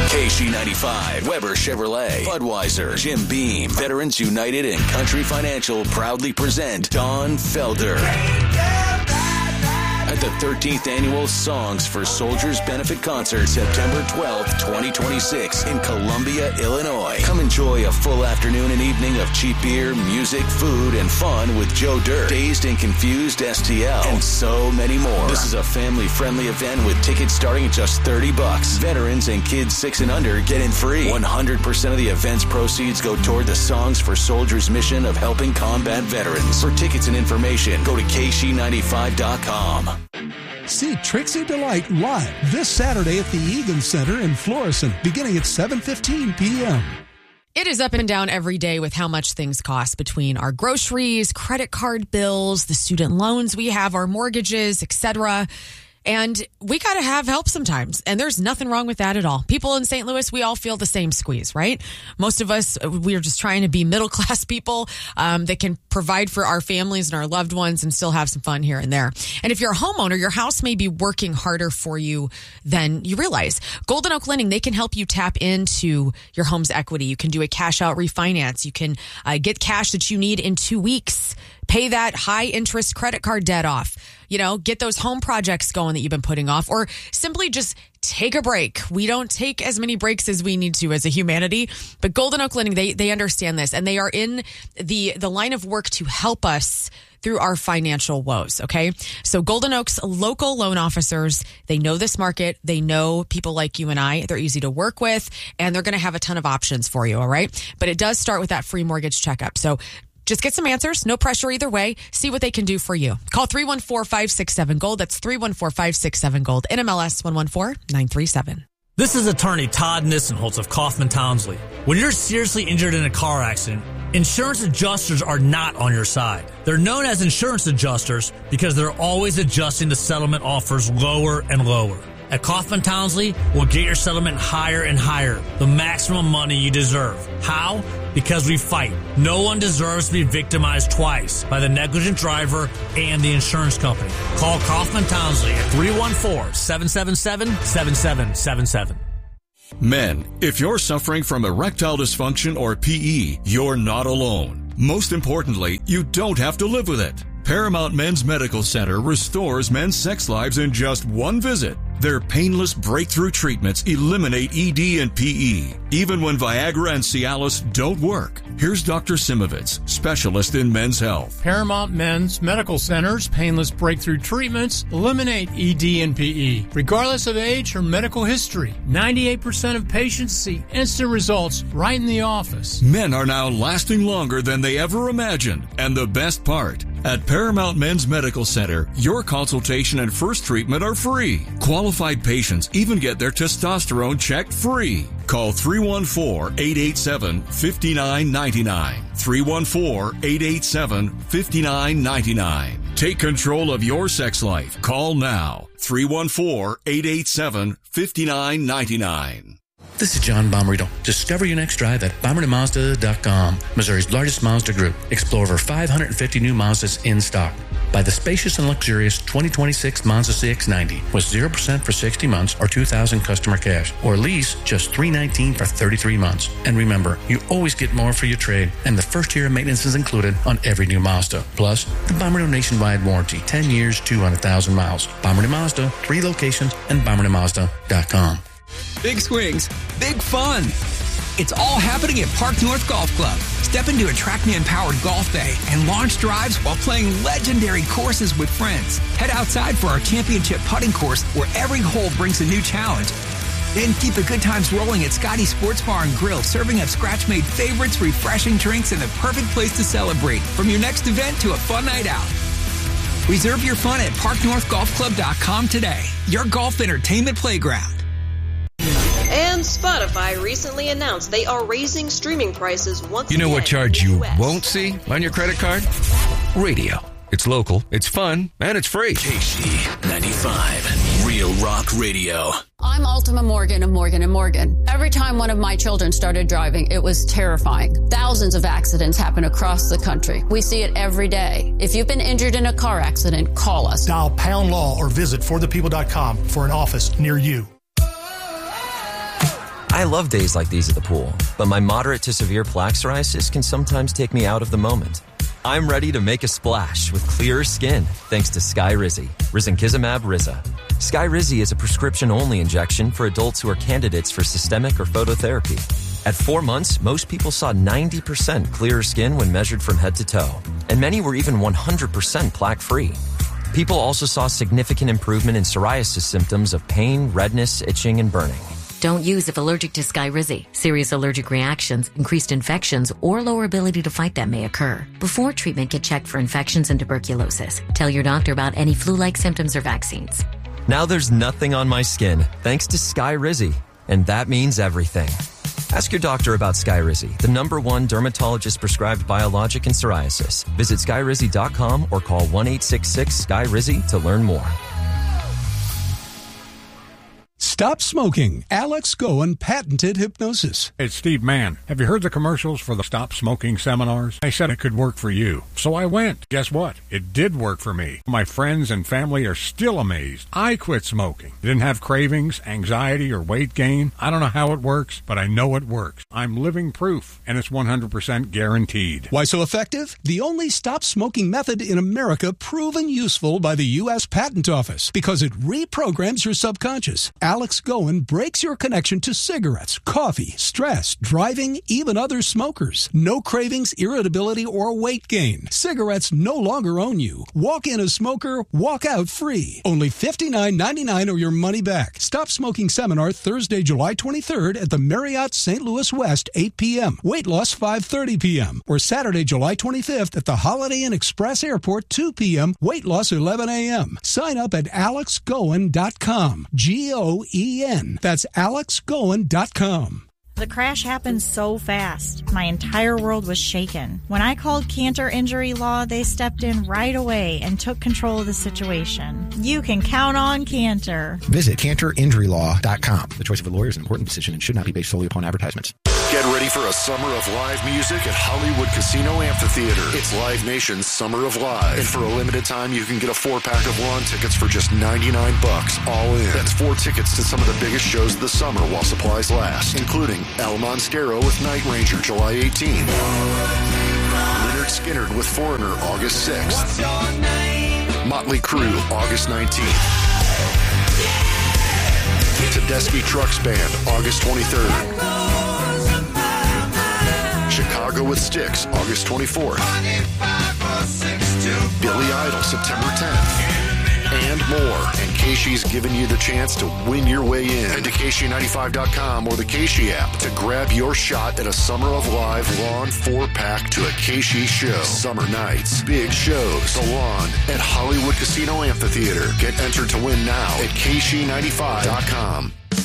KC95, Weber Chevrolet, Budweiser, Jim Beam, Veterans United, and Country Financial proudly present Don Felder at the 13th Annual Songs for Soldiers Benefit Concert, September 12th, 2026 in Columbia, Illinois. Come enjoy a full afternoon and evening of cheap beer, music, food, and fun with Joe Dirt, Dazed and Confused STL, and so many more. This is a family-friendly event with tickets starting at just $30. Veterans and kids 6 and under get in free. 100% of the event's proceeds go toward the Songs for Soldiers mission of helping combat veterans. For tickets and information, go to KC95.com. See Trixie Delight live this Saturday at the Egan Center in Florissant, beginning at 7:15 p.m. It is up and down every day with how much things cost between our groceries, credit card bills, the student loans we have, our mortgages, etc. And we got to have help sometimes. And there's nothing wrong with that at all. People in St. Louis, we all feel the same squeeze, right? Most of us, we're just trying to be middle-class people that can provide for our families and our loved ones and still have some fun here and there. And if you're a homeowner, your house may be working harder for you than you realize. Golden Oak Lending, they can help you tap into your home's equity. You can do a cash-out refinance. You can get cash that you need in 2 weeks. Pay that high-interest credit card debt off. Get those home projects going that you've been putting off, or simply just take a break. We don't take as many breaks as we need to as a humanity, but Golden Oak Lending, they understand this, and they are in the line of work to help us through our financial woes, okay? So Golden Oak's local loan officers, they know this market. They know people like you and I. They're easy to work with, and they're going to have a ton of options for you, all right? But it does start with that free mortgage checkup. So just get some answers. No pressure either way. See what they can do for you. Call 314-567-GOLD. That's 314-567-GOLD. NMLS 114937. This is attorney Todd Nissenholtz of Kaufman Townsley. When you're seriously injured in a car accident, insurance adjusters are not on your side. They're known as insurance adjusters because they're always adjusting the settlement offers lower and lower. At Kaufman Townsley, we'll get your settlement higher and higher, the maximum money you deserve. How? Because we fight. No one deserves to be victimized twice by the negligent driver and the insurance company. Call Kaufman Townsley at 314-777-7777. Men, if you're suffering from erectile dysfunction or PE, you're not alone. Most importantly, you don't have to live with it. Paramount Men's Medical Center restores men's sex lives in just one visit. Their painless breakthrough treatments eliminate ED and PE, even when Viagra and Cialis don't work. Here's Dr. Simovitz, specialist in men's health. Paramount Men's Medical Center's painless breakthrough treatments eliminate ED and PE, regardless of age or medical history. 98% of patients see instant results right in the office. Men are now lasting longer than they ever imagined. And the best part, at Paramount Men's Medical Center, your consultation and first treatment are free. Qualified patients even get their testosterone checked free. Call 314-887-5999. 314-887-5999. Take control of your sex life. Call now. 314-887-5999. This is John Bomarito. Discover your next drive at BomaritoMazda.com, Missouri's largest Mazda group. Explore over 550 new Mazdas in stock. Buy the spacious and luxurious 2026 Mazda CX-90 with 0% for 60 months or $2,000 customer cash, or lease just $319 for 33 months. And remember, you always get more for your trade, and the first year of maintenance is included on every new Mazda. Plus, the Bomarito nationwide warranty, 10 years, 200,000 miles. Bomarito Mazda, 3 locations, and BomaritoMazda.com. Big swings, big fun. It's all happening at Park North Golf Club. Step into a TrackMan-powered golf day and launch drives while playing legendary courses with friends. Head outside for our championship putting course where every hole brings a new challenge. Then keep the good times rolling at Scotty Sports Bar and Grill, serving up scratch-made favorites, refreshing drinks, and the perfect place to celebrate. From your next event to a fun night out. Reserve your fun at ParkNorthGolfClub.com today. Your golf entertainment playground. And Spotify recently announced they are raising streaming prices once again. You know what charge you won't see on your credit card? Radio. It's local, it's fun, and it's free. KC95, Real Rock Radio. I'm Ultima Morgan of Morgan & Morgan. Every time one of my children started driving, it was terrifying. Thousands of accidents happen across the country. We see it every day. If you've been injured in a car accident, call us. Dial Pound Law or visit forthepeople.com for an office near you. I love days like these at the pool, but my moderate to severe plaque psoriasis can sometimes take me out of the moment. I'm ready to make a splash with clearer skin thanks to Skyrizi, risankizumab Riza. Skyrizi is a prescription-only injection for adults who are candidates for systemic or phototherapy. At 4 months, most people saw 90% clearer skin when measured from head to toe, and many were even 100% plaque-free. People also saw significant improvement in psoriasis symptoms of pain, redness, itching, and burning. Don't use if allergic to Skyrizi. Serious allergic reactions, increased infections, or lower ability to fight them may occur. Before treatment, get checked for infections and tuberculosis. Tell your doctor about any flu-like symptoms or vaccines. Now there's nothing on my skin thanks to Skyrizi, and that means everything. Ask your doctor about Skyrizi, the #1 dermatologist-prescribed biologic in psoriasis. Visit Skyrizi.com or call 1-866-SKYRIZI to learn more. Stop smoking. Alex Goen patented hypnosis. It's Steve Mann. Have you heard the commercials for the Stop Smoking seminars? They said it could work for you. So I went. Guess what? It did work for me. My friends and family are still amazed. I quit smoking. Didn't have cravings, anxiety, or weight gain. I don't know how it works, but I know it works. I'm living proof, and it's 100% guaranteed. Why so effective? The only stop smoking method in America proven useful by the U.S. Patent Office because it reprograms your subconscious. Alex Goen breaks your connection to cigarettes, coffee, stress, driving, even other smokers. No cravings, irritability, or weight gain. Cigarettes no longer own you. Walk in a smoker, walk out free. Only $59.99 or your money back. Stop Smoking Seminar Thursday, July 23rd at the Marriott St. Louis West, 8 p.m. Weight loss 5:30 p.m. Or Saturday, July 25th at the Holiday Inn Express Airport, 2 p.m. Weight loss 11 a.m. Sign up at alexgoen.com. Goen. That's alexgoen.com. The crash happened so fast. My entire world was shaken. When I called Cantor Injury Law, they stepped in right away and took control of the situation. You can count on Cantor. Visit CantorInjuryLaw.com. The choice of a lawyer is an important decision and should not be based solely upon advertisements. Get ready for a summer of live music at Hollywood Casino Amphitheater. It's Live Nation's Summer of Live. And for a limited time, you can get a 4-pack of lawn tickets for just $99 all in. That's 4 tickets to some of the biggest shows of the summer while supplies last, including El Monstero with Night Ranger, July 18th. Lynyrd Skynyrd with Foreigner, August 6th. Motley Crue, August 19th. Tedeschi Trucks Band, August 23rd. Chicago with Styx, August 24th. Billy Idol, September 10th. And more. And Keishi's giving you the chance to win your way in. Head to KC95.com or the Keishi app to grab your shot at a Summer of Live Lawn 4-pack to a Keishi show. Summer nights, big shows, the lawn at Hollywood Casino Amphitheater. Get entered to win now at KC95.com.